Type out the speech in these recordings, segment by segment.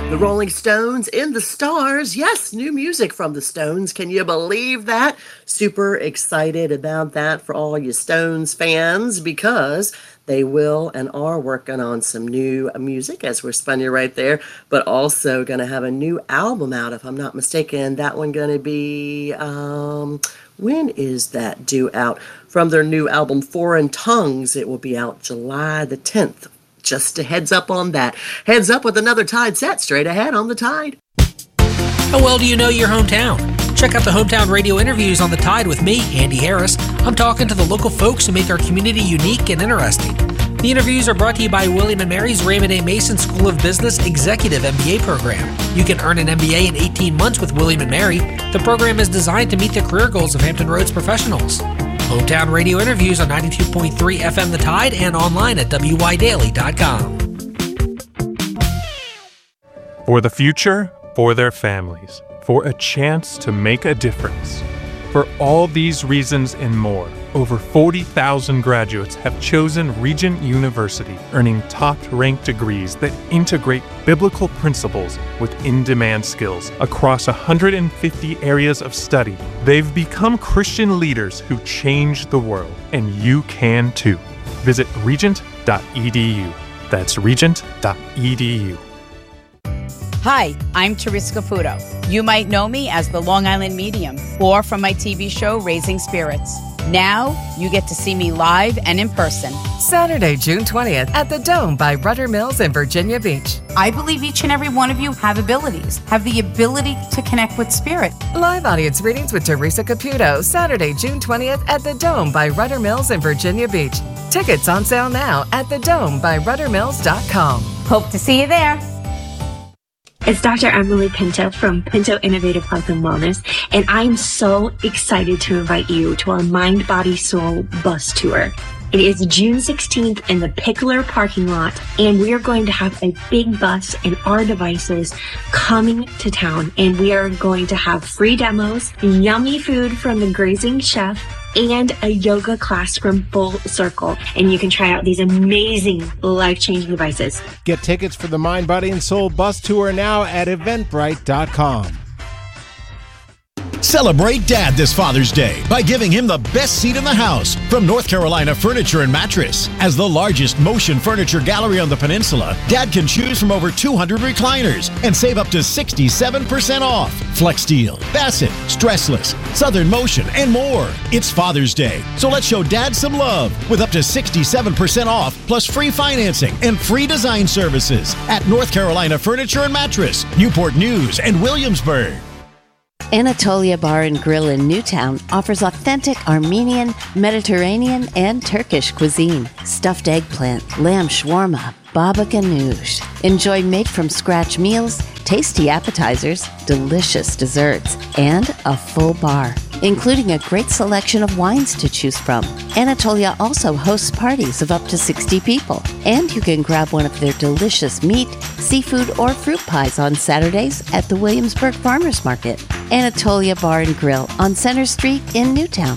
The Rolling Stones in the Stars. Yes, new music from the Stones. Can you believe that? Super excited about that for all you Stones fans because they will and are working on some new music, as we're spun you right there, but also going to have a new album out, if I'm not mistaken. That one going to be, when is that due out? From their new album, Foreign Tongues. It will be out July the 10th. Just a heads up on that. Heads up with another Tide set straight ahead on the Tide. How well do you know your hometown? Check out the Hometown Radio interviews on the Tide with me, Andy Harris. I'm talking to the local folks who make our community unique and interesting. The interviews are brought to you by William & Mary's Raymond A. Mason School of Business Executive MBA program. You can earn an MBA in 18 months with William & Mary. The program is designed to meet the career goals of Hampton Roads professionals. Hometown Radio interviews on 92.3 FM The Tide and online at wydaily.com. For the future, for their families, for a chance to make a difference. For all these reasons and more, over 40,000 graduates have chosen Regent University, earning top-ranked degrees that integrate biblical principles with in-demand skills across 150 areas of study. They've become Christian leaders who change the world, and you can too. Visit regent.edu. That's regent.edu. Hi, I'm Teresa Caputo. You might know me as the Long Island Medium or from my TV show, Raising Spirits. Now, you get to see me live and in person. Saturday, June 20th at the Dome by Rudder Mills in Virginia Beach. I believe each and every one of you have abilities, have the ability to connect with spirit. Live audience readings with Teresa Caputo, Saturday, June 20th at the Dome by Rudder Mills in Virginia Beach. Tickets on sale now at thedomebyruddermills.com. Hope to see you there. It's Dr. Emily Pinto from Pinto Innovative Health and Wellness, and I'm so excited to invite you to our Mind, Body, Soul bus tour. It is June 16th in the Pickler parking lot, and we are going to have a big bus and our devices coming to town, and we are going to have free demos, yummy food from the grazing chef, and a yoga class from Full Circle. And you can try out these amazing life-changing devices. Get tickets for the Mind, Body, and Soul bus tour now at Eventbrite.com. Celebrate Dad this Father's Day by giving him the best seat in the house from North Carolina Furniture and Mattress. As the largest motion furniture gallery on the peninsula, Dad can choose from over 200 recliners and save up to 67% off. FlexSteel, Bassett, Stressless, Southern Motion, and more. It's Father's Day, so let's show Dad some love with up to 67% off plus free financing and free design services at North Carolina Furniture and Mattress, Newport News, and Williamsburg. Anatolia Bar and Grill in Newtown offers authentic Armenian, Mediterranean, and Turkish cuisine. Stuffed eggplant, lamb shawarma, baba ganoush. Enjoy made-from-scratch meals, tasty appetizers, delicious desserts, and a full bar, including a great selection of wines to choose from. Anatolia also hosts parties of up to 60 people, and you can grab one of their delicious meat, seafood, or fruit pies on Saturdays at the Williamsburg Farmers Market. Anatolia Bar and Grill on Center Street in Newtown.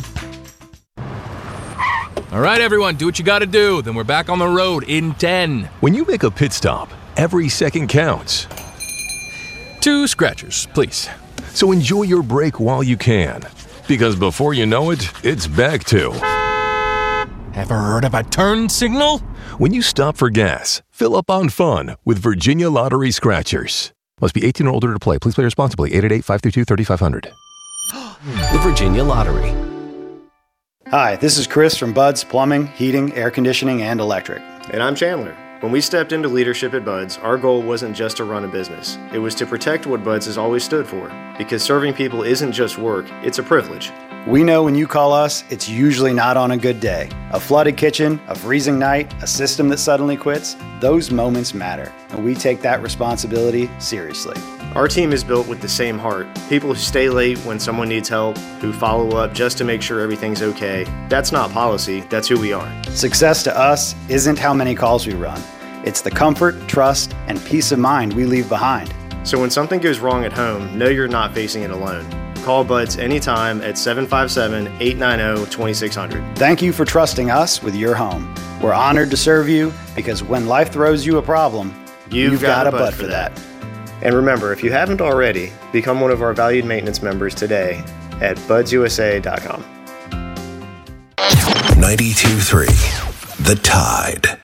All right, everyone, do what you got to do. Then we're back on the road in 10. When you make a pit stop, every second counts. 2 scratchers, please. So enjoy your break while you can. Because before you know it, it's back to... Ever heard of a turn signal? When you stop for gas, fill up on fun with Virginia Lottery Scratchers. Must be 18 or older to play. Please play responsibly. 888-532-3500. The Virginia Lottery. Hi, this is Chris from Bud's Plumbing, Heating, Air Conditioning, and Electric. And I'm Chandler. When we stepped into leadership at Bud's, our goal wasn't just to run a business. It was to protect what Bud's has always stood for. Because serving people isn't just work, it's a privilege. We know when you call us, it's usually not on a good day. A flooded kitchen, a freezing night, a system that suddenly quits, those moments matter. And we take that responsibility seriously. Our team is built with the same heart. People who stay late when someone needs help, who follow up just to make sure everything's okay. That's not policy, that's who we are. Success to us isn't how many calls we run. It's the comfort, trust, and peace of mind we leave behind. So when something goes wrong at home, know you're not facing it alone. Call Bud's anytime at 757-890-2600. Thank you for trusting us with your home. We're honored to serve you because when life throws you a problem, you've got a Bud for that. And remember, if you haven't already, become one of our valued maintenance members today at budsusa.com. 92.3 The Tide.